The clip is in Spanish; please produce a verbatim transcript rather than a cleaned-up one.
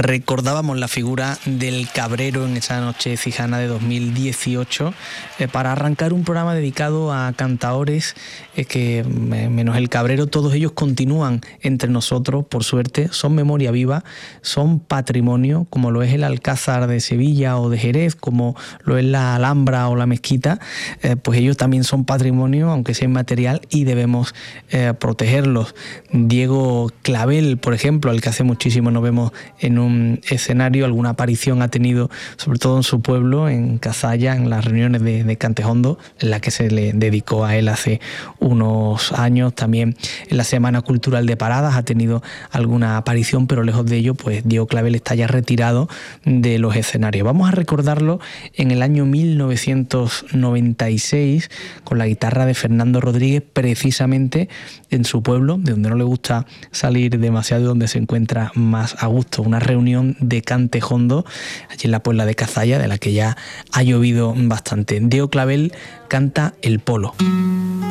Recordábamos la figura del cabrero en esa noche cijana de dos mil dieciocho eh, para arrancar un programa dedicado a cantaores eh, que, eh, menos el cabrero, todos ellos continúan entre nosotros, por suerte, son memoria viva, son patrimonio, como lo es el Alcázar de Sevilla o de Jerez, como lo es la Alhambra o la Mezquita, eh, pues ellos también son patrimonio, aunque sea inmaterial, y debemos eh, protegerlos. Diego Clavel, por ejemplo, al que hace muchísimo no vemos en un escenario, alguna aparición ha tenido, sobre todo en su pueblo, en Cazalla, en las reuniones de, de Cantejondo, en la que se le dedicó a él hace unos años. También en la Semana Cultural de Paradas ha tenido alguna aparición, pero lejos de ello, pues Diego Clavel está ya retirado de los escenarios. Vamos a recordarlo en el año mil novecientos noventa y seis con la guitarra de Fernando Rodríguez, precisamente en su pueblo, de donde no le gusta salir demasiado y donde se encuentra más a gusto. Una reunión de Cantejondo, allí en la Puebla de Cazalla, de la que ya ha llovido bastante. Diego Clavel canta El Polo.